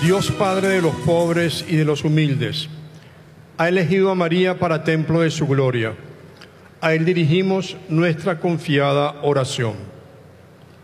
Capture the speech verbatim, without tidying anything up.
Dios Padre de los pobres y de los humildes, ha elegido a María para templo de su gloria. A Él dirigimos nuestra confiada oración.